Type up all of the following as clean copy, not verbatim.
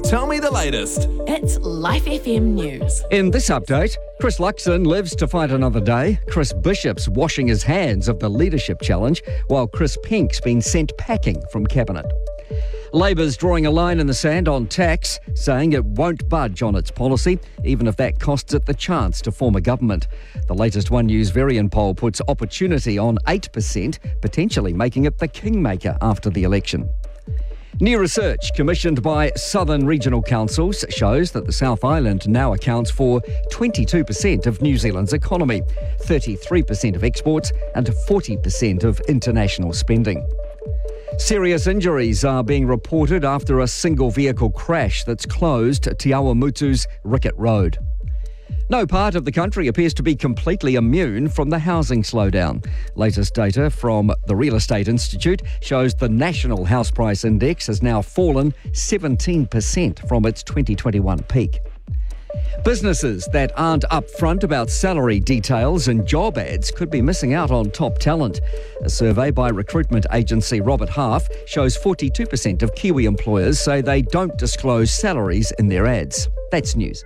Tell me the latest. It's Life FM News. In this update, Chris Luxon lives to fight another day. Chris Bishop's washing his hands of the leadership challenge, while Chris Pink's been sent packing from Cabinet. Labor's drawing a line in the sand on tax, saying it won't budge on its policy, even if that costs it the chance to form a government. The latest One News Varian poll puts Opportunity on 8%, potentially making it the kingmaker after the election. New research commissioned by Southern Regional Councils shows that the South Island now accounts for 22% of New Zealand's economy, 33% of exports and 40% of international spending. Serious injuries are being reported after a single vehicle crash that's closed Te Awamutu's Rickett Road. No part of the country appears to be completely immune from the housing slowdown. Latest data from the Real Estate Institute shows the national house price index has now fallen 17% from its 2021 peak. Businesses that aren't upfront about salary details and job ads could be missing out on top talent. A survey by recruitment agency Robert Half shows 42% of Kiwi employers say they don't disclose salaries in their ads. That's news.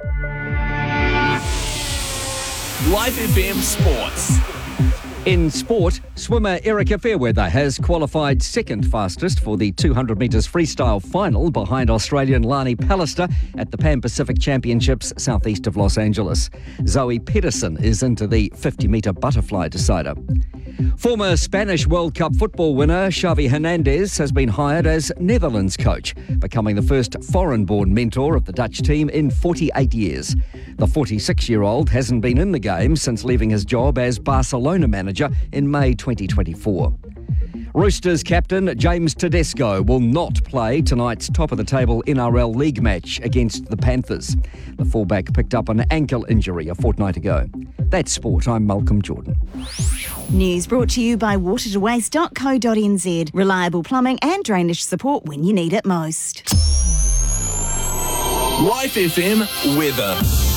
Life FM Sports. In sport, swimmer Erica Fairweather has qualified second fastest for the 200 metres freestyle final behind Australian Lani Pallister at the Pan Pacific Championships southeast of Los Angeles. Zoe Pedersen is into the 50-metre butterfly decider. Former Spanish World Cup football winner Xavi Hernandez has been hired as Netherlands coach, becoming the first foreign-born mentor of the Dutch team in 48 years. The 46-year-old hasn't been in the game since leaving his job as Barcelona manager in May 2024. Roosters captain James Tedesco will not play tonight's top-of-the-table NRL League match against the Panthers. The fullback picked up an ankle injury a fortnight ago. That's sport. I'm Malcolm Jordan. News brought to you by watertowaste.co.nz. Reliable plumbing and drainage support when you need it most. Life FM weather.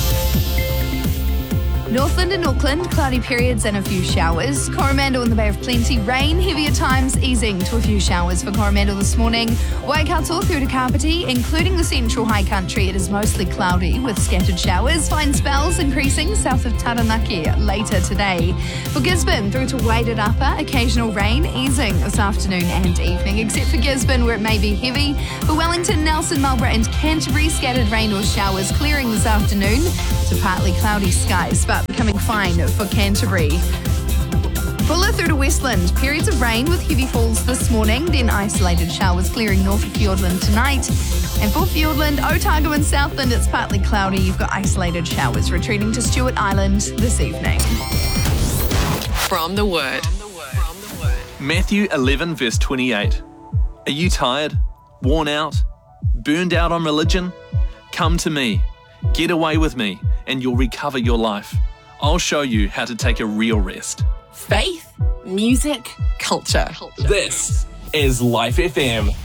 Northland and Auckland, cloudy periods and a few showers. Coromandel in the Bay of Plenty, rain, heavy at times, easing to a few showers for Coromandel this morning. Waikato through to Kapiti, including the central high country, it is mostly cloudy with scattered showers. Fine spells increasing south of Taranaki later today. For Gisborne through to Waded Upper, occasional rain, easing this afternoon and evening, except for Gisborne where it may be heavy. For Wellington, Nelson, Marlborough and Canterbury, scattered rain or showers clearing this afternoon to partly cloudy skies, but becoming fine for Canterbury. Fuller through to Westland, periods of rain with heavy falls this morning, then isolated showers clearing north of Fiordland tonight. And for Fiordland, Otago and Southland, it's partly cloudy. You've got isolated showers retreating to Stewart Island this evening. From the Word. Matthew 11 verse 28. Are you tired, worn out, burned out on religion? Come to me, get away with me, and you'll recover your life. I'll show you how to take a real rest. Faith, music, culture. This is Life FM.